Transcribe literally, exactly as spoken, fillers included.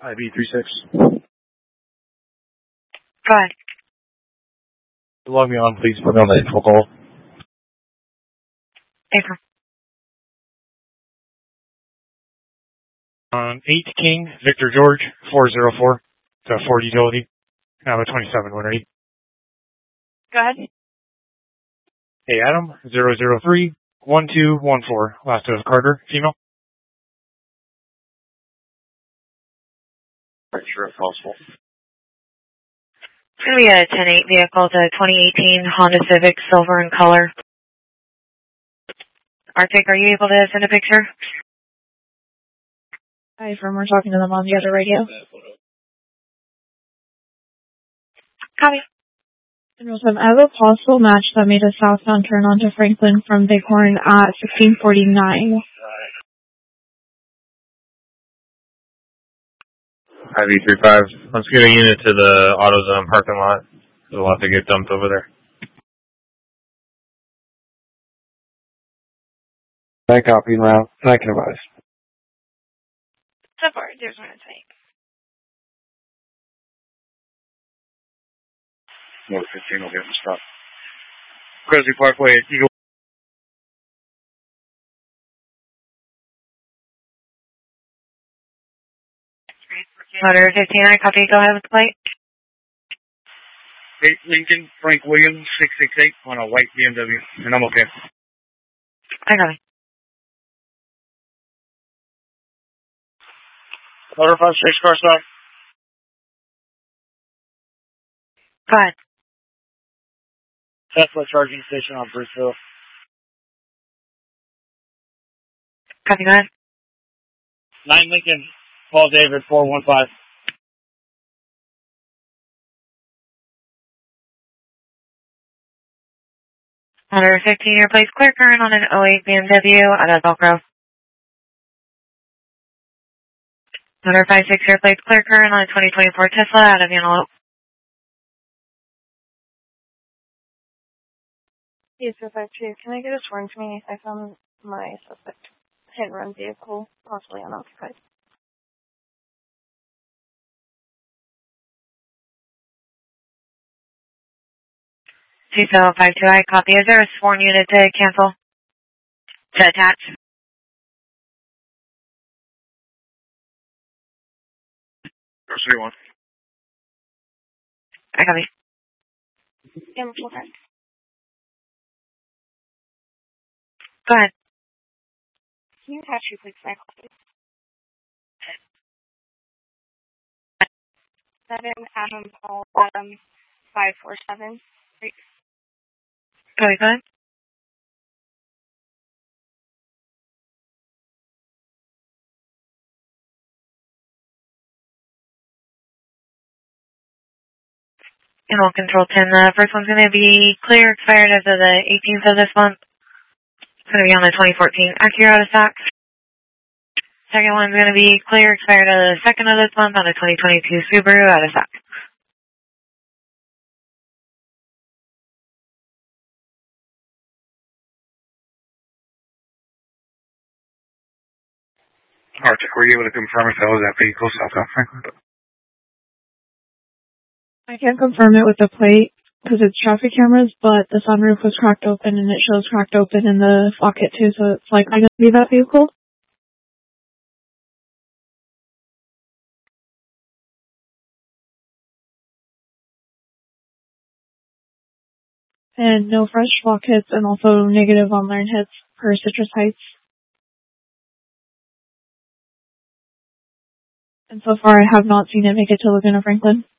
I B three six. Go ahead. Log me on, please. Put me on the info call. April. Um, eight King, Victor George, four zero four. It's a Ford utility. I have a twenty-seven one eight. Go ahead. Hey, Adam, zero zero three, one two one four. Last of Carter, female. Right, sure, if possible. It's going to be a ten eight vehicle. It's a twenty eighteen Honda Civic, silver in color. Arctic, are you able to send a picture? Hi, from we're talking to them on the other radio. Copy. I have a possible match that made a southbound turn onto Franklin from Bighorn at sixteen forty-nine. I V three five. Let's get a unit to the AutoZone parking lot. We'll have to get dumped over there. I copy and route, and I can advise. So far, there's one to take. North fifteen will get stop. Cresby Parkway at Eagle. Motor fifteen, I copy. Go ahead with the plate. eight Lincoln, Frank Williams, six six eight on a white B M W, and I'm okay. I got it. Motor five six, car stop. Go ahead. Tesla charging station on Bruceville. Copy, go ahead. nine Lincoln, Paul David, four one five. Motor fifteen, your place clear current on an oh eight B M W out of Velcro. Motor five six, your place clear current on a twenty twenty-four Tesla out of Antelope. Yes, five five two. Can I get a sworn to me? I found my suspect hit and run vehicle, possibly unoccupied. two seven five two, I copy. Is there a sworn unit to cancel? To attach? three one. I copy. Yeah, okay. Go ahead. Can you attach your please my copy? Seven Adam Paul Adam five four seven. Copy, go ahead. And we'll control ten. The first one's going to be clear, expired as of the eighteenth of this month. It's going to be on the twenty fourteen Acura out of stock. Second one's going to be clear, expired as of the second of this month on a twenty twenty-two Subaru out of stock. Arctic, were you able to confirm if that was that vehicle southbound Franklin? I can't confirm it with the plate because it's traffic cameras, but the sunroof was cracked open and it shows cracked open in the flock kit too, so it's likely to be that vehicle. And no fresh flock hits and also negative on learn hits per Citrus Heights. And so far I have not seen it make it to Laguna Franklin.